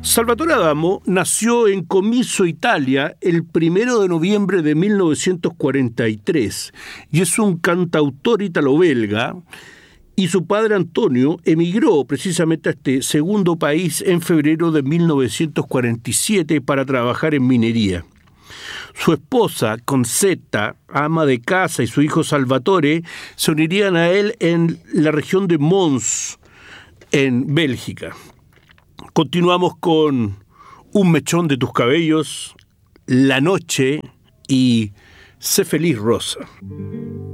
Salvatore Adamo nació en Comiso, Italia, el 1 de noviembre de 1943 y es un cantautor italo-belga, y su padre Antonio emigró precisamente a este segundo país en febrero de 1947 para trabajar en minería. Su esposa, Concetta, ama de casa, y su hijo Salvatore se unirían a él en la región de Mons, en Bélgica. Continuamos con Un mechón de tus cabellos, La noche y Sé feliz, Rosa.